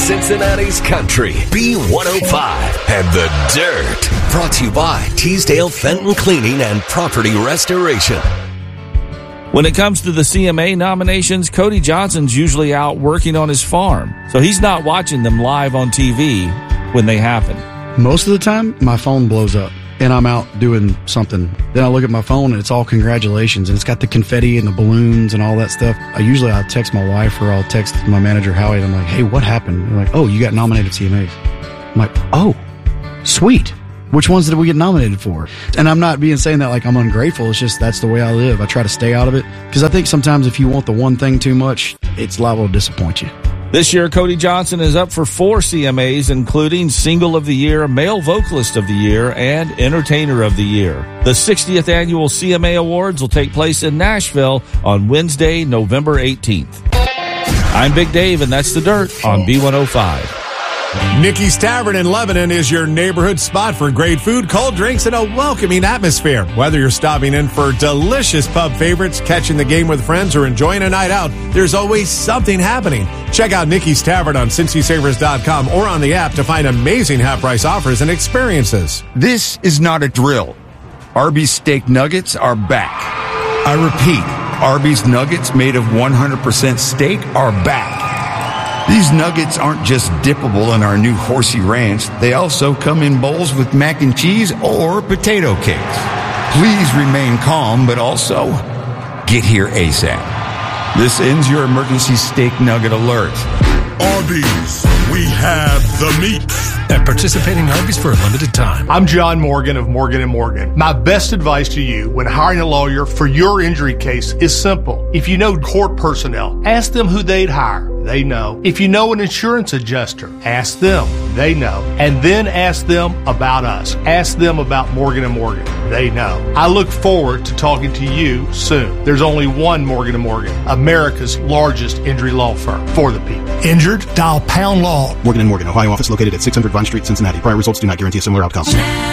Cincinnati's country, B105, and the dirt. Brought to you by Teasdale Fenton Cleaning and Property Restoration. When it comes to the CMA nominations, Cody Johnson's usually out working on his farm, so he's not watching them live on TV when they happen. Most of the time, my phone blows up, and I'm out doing something. Then I look at my phone, and it's all congratulations, and it's got the confetti and the balloons and all that stuff. I'll text my wife, or I'll text my manager, Howie, and I'm like, hey, what happened? They're like, oh, you got nominated CMAs. I'm like, oh, sweet. Which ones did we get nominated for? And I'm not saying that like I'm ungrateful. It's just that's the way I live. I try to stay out of it because I think sometimes if you want the one thing too much, it's liable to disappoint you. This year, Cody Johnson is up for 4 CMAs, including Single of the Year, Male Vocalist of the Year, and Entertainer of the Year. The 60th Annual CMA Awards will take place in Nashville on Wednesday, November 18th. I'm Big Dave, and that's The Dirt on B105. Nicky's Tavern in Lebanon is your neighborhood spot for great food, cold drinks, and a welcoming atmosphere. Whether you're stopping in for delicious pub favorites, catching the game with friends, or enjoying a night out, there's always something happening. Check out Nicky's Tavern on CincySavers.com or on the app to find amazing half-price offers and experiences. This is not a drill. Arby's Steak Nuggets are back. I repeat, Arby's Nuggets made of 100% steak are back. These nuggets aren't just dippable in our new Horsey Ranch. They also come in bowls with mac and cheese or potato cakes. Please remain calm, but also get here ASAP. This ends your emergency steak nugget alert. Arby's, we have the meat. At participating Arby's for a limited time. I'm John Morgan of Morgan & Morgan. My best advice to you when hiring a lawyer for your injury case is simple. If you know court personnel, ask them who they'd hire. They know. If you know an insurance adjuster, ask them. They know. And then ask them about us. Ask them about Morgan & Morgan. They know. I look forward to talking to you soon. There's only one Morgan & Morgan, America's largest injury law firm for the people. Injured? Dial #law. Morgan & Morgan, Ohio office located at 600 Vine Street, Cincinnati. Prior results do not guarantee a similar outcome.